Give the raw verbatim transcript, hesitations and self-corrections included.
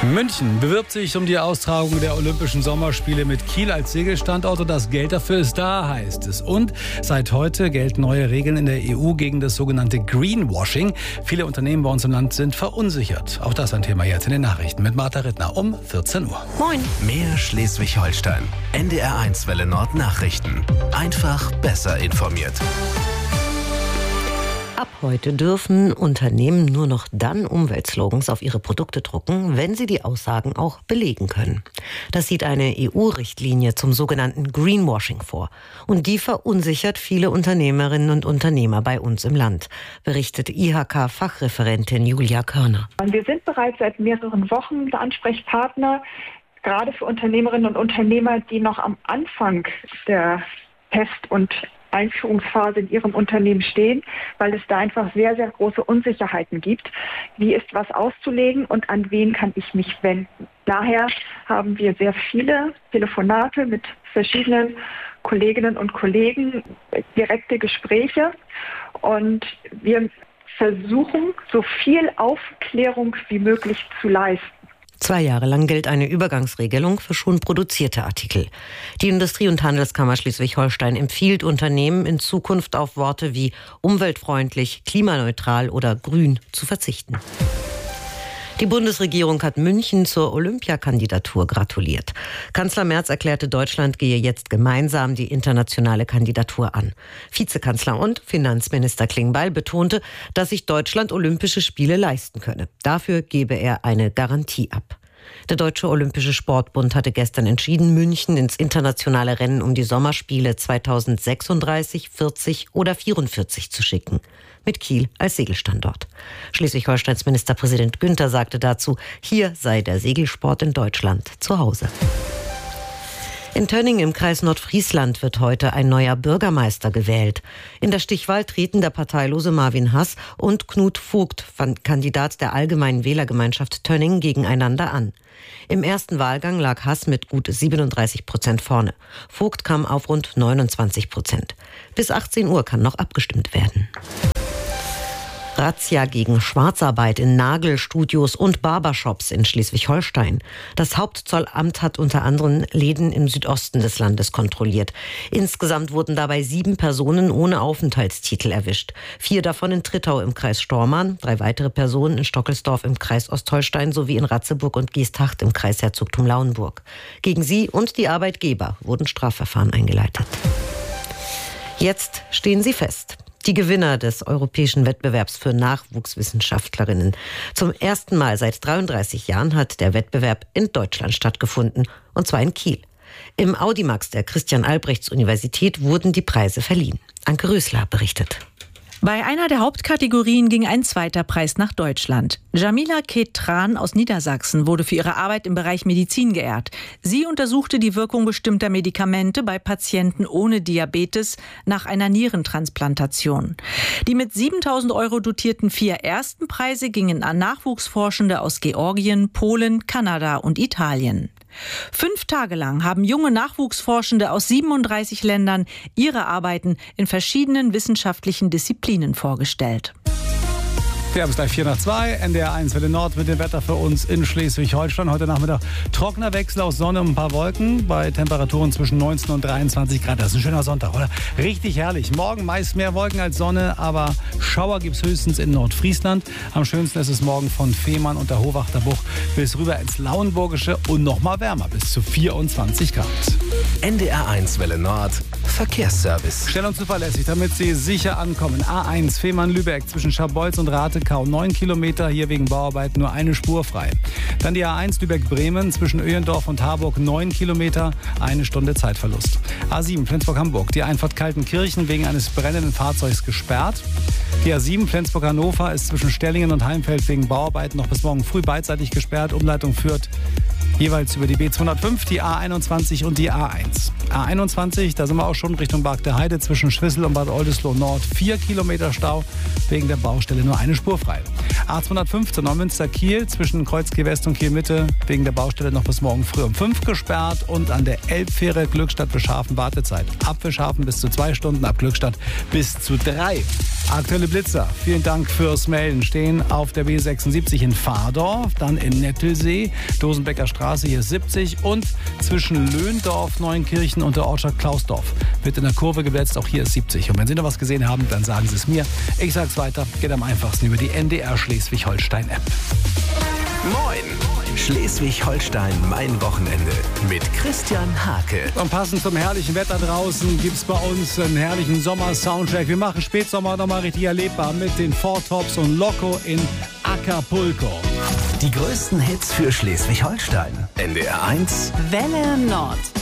München bewirbt sich um die Austragung der Olympischen Sommerspiele mit Kiel als Segelstandort und das Geld dafür ist da, heißt es. Und seit heute gelten neue Regeln in der E U gegen das sogenannte Greenwashing. Viele Unternehmen bei uns im Land sind verunsichert. Auch das ein Thema jetzt in den Nachrichten mit Martha Rittner um vierzehn Uhr. Moin. Mehr Schleswig-Holstein. N D R eins Welle Nord Nachrichten. Einfach besser informiert. Ab heute dürfen Unternehmen nur noch dann Umweltslogans auf ihre Produkte drucken, wenn sie die Aussagen auch belegen können. Das sieht eine E U-Richtlinie zum sogenannten Greenwashing vor. Und die verunsichert viele Unternehmerinnen und Unternehmer bei uns im Land, berichtet I H K-Fachreferentin Julia Körner. Wir sind bereits seit mehreren Wochen der Ansprechpartner, gerade für Unternehmerinnen und Unternehmer, die noch am Anfang der Test- und Einführungsphase in ihrem Unternehmen stehen, weil es da einfach sehr, sehr große Unsicherheiten gibt. Wie ist was auszulegen und an wen kann ich mich wenden? Daher haben wir sehr viele Telefonate mit verschiedenen Kolleginnen und Kollegen, direkte Gespräche und wir versuchen, so viel Aufklärung wie möglich zu leisten. Zwei Jahre lang gilt eine Übergangsregelung für schon produzierte Artikel. Die Industrie- und Handelskammer Schleswig-Holstein empfiehlt Unternehmen in Zukunft auf Worte wie umweltfreundlich, klimaneutral oder grün zu verzichten. Die Bundesregierung hat München zur Olympiakandidatur gratuliert. Kanzler Merz erklärte, Deutschland gehe jetzt gemeinsam die internationale Kandidatur an. Vizekanzler und Finanzminister Klingbeil betonte, dass sich Deutschland Olympische Spiele leisten könne. Dafür gebe er eine Garantie ab. Der Deutsche Olympische Sportbund hatte gestern entschieden, München ins internationale Rennen um die Sommerspiele zweitausendsechsunddreißig, vierzig oder vierundvierzig zu schicken. Mit Kiel als Segelstandort. Schleswig-Holsteins Ministerpräsident Günther sagte dazu, hier sei der Segelsport in Deutschland zu Hause. In Tönning im Kreis Nordfriesland wird heute ein neuer Bürgermeister gewählt. In der Stichwahl treten der parteilose Marvin Hass und Knut Vogt, Kandidat der Allgemeinen Wählergemeinschaft Tönning, gegeneinander an. Im ersten Wahlgang lag Hass mit gut siebenunddreißig Prozent vorne. Vogt kam auf rund neunundzwanzig Prozent. Bis achtzehn Uhr kann noch abgestimmt werden. Razzia gegen Schwarzarbeit in Nagelstudios und Barbershops in Schleswig-Holstein. Das Hauptzollamt hat unter anderem Läden im Südosten des Landes kontrolliert. Insgesamt wurden dabei sieben Personen ohne Aufenthaltstitel erwischt. Vier davon in Trittau im Kreis Stormarn, drei weitere Personen in Stockelsdorf im Kreis Ostholstein sowie in Ratzeburg und Geesthacht im Kreis Herzogtum Lauenburg. Gegen sie und die Arbeitgeber wurden Strafverfahren eingeleitet. Jetzt stehen sie fest. Die Gewinner des europäischen Wettbewerbs für Nachwuchswissenschaftlerinnen. Zum ersten Mal seit dreiunddreißig Jahren hat der Wettbewerb in Deutschland stattgefunden, und zwar in Kiel. Im Audimax der Christian-Albrechts-Universität wurden die Preise verliehen. Anke Rösler berichtet. Bei einer der Hauptkategorien ging ein zweiter Preis nach Deutschland. Jamila Ketran aus Niedersachsen wurde für ihre Arbeit im Bereich Medizin geehrt. Sie untersuchte die Wirkung bestimmter Medikamente bei Patienten ohne Diabetes nach einer Nierentransplantation. Die mit siebentausend Euro dotierten vier ersten Preise gingen an Nachwuchsforschende aus Georgien, Polen, Kanada und Italien. Fünf Tage lang haben junge Nachwuchsforschende aus siebenunddreißig Ländern ihre Arbeiten in verschiedenen wissenschaftlichen Disziplinen vorgestellt. Ja, bis gleich vier nach zwei, N D R eins Welle Nord mit dem Wetter für uns in Schleswig-Holstein. Heute Nachmittag trockener Wechsel aus Sonne und ein paar Wolken bei Temperaturen zwischen neunzehn und dreiundzwanzig Grad. Das ist ein schöner Sonntag, oder? Richtig herrlich. Morgen meist mehr Wolken als Sonne, aber Schauer gibt es höchstens in Nordfriesland. Am schönsten ist es morgen von Fehmarn und der Hohwachter Bucht bis rüber ins Lauenburgische und noch mal wärmer, bis zu vierundzwanzig Grad. N D R eins Welle Nord Verkehrsservice. Schnell und zuverlässig, damit Sie sicher ankommen. A eins Fehmarn-Lübeck zwischen Scharbeutz und Ratekau, neun Kilometer, hier wegen Bauarbeit nur eine Spur frei. Dann die A eins Lübeck-Bremen zwischen Öhendorf und Harburg, neun Kilometer, eine Stunde Zeitverlust. A sieben Flensburg-Hamburg, die Einfahrt Kaltenkirchen wegen eines brennenden Fahrzeugs gesperrt. Die A sieben Flensburg-Hannover ist zwischen Stellingen und Heimfeld wegen Bauarbeiten noch bis morgen früh beidseitig gesperrt. Umleitung führt jeweils über die B zweihundertfünf, die A einundzwanzig und die A eins. A einundzwanzig, da sind wir auch schon Richtung Bark der Heide zwischen Schwissel und Bad Oldesloe Nord. Vier Kilometer Stau, wegen der Baustelle nur eine Spur frei. A zweihundertfünfzehn Neumünster-Kiel zwischen Kreuzkeh West und Kiel Mitte, wegen der Baustelle noch bis morgen früh um fünf gesperrt. Und an der Elbfähre Glückstadt Beschhafen Wartezeit. Ab Beschhafen bis zu zwei Stunden, ab Glückstadt bis zu drei. Aktuelle Blitzer, vielen Dank fürs Melden, stehen auf der B sechsundsiebzig in Fahrdorf, dann in Nettelsee, Dosenbecker Straße, hier ist siebzig und zwischen Löhndorf, Neuenkirchen und der Ortschaft Klausdorf wird in der Kurve geblitzt, auch hier ist siebzig. Und wenn Sie noch was gesehen haben, dann sagen Sie es mir. Ich sag's weiter, geht am einfachsten über die N D R Schleswig-Holstein-App. Moin! Schleswig-Holstein, mein Wochenende mit Christian Hake. Und passend zum herrlichen Wetter draußen gibt's bei uns einen herrlichen Sommer-Soundtrack. Wir machen Spätsommer nochmal richtig erlebbar mit den Four Tops und Loco in Acapulco. Die größten Hits für Schleswig-Holstein. N D R eins Welle Nord.